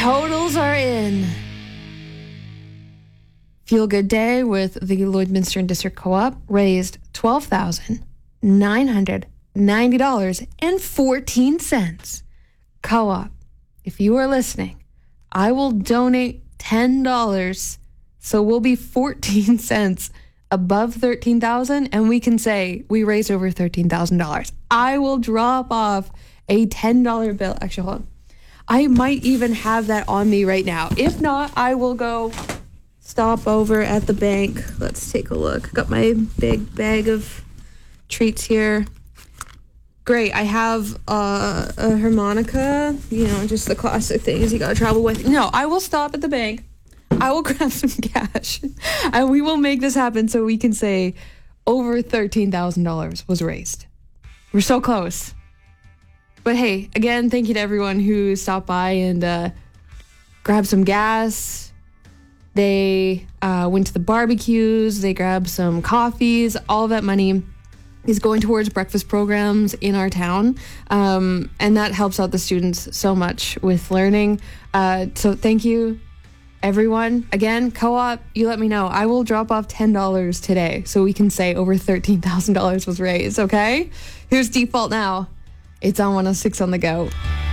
totals are in. Feel Good Day with the Lloydminster and District Co-op raised $12,990.14. Co-op, if you are listening, I will donate $10, so we'll be 14 cents above $13,000, and we can say we raised over $13,000. I will drop off a $10 bill. Actually, hold on. I might even have that on me right now. If not, I will go stop over at the bank. Let's take a look. Got my big bag of treats here. Great. I have a harmonica, just the classic things you gotta travel with. No, I will stop at the bank. I will grab some cash and we will make this happen so we can say over $13,000 was raised. We're so close. But hey, again, thank you to everyone who stopped by and grabbed some gas. They went to the barbecues. They grabbed some coffees. All that money is going towards breakfast programs in our town. And that helps out the students so much with learning. So thank you, everyone. Again, Co-op, you let me know. I will drop off $10 today so we can say over $13,000 was raised, okay? Here's Default Now. It's on 106 on the Go.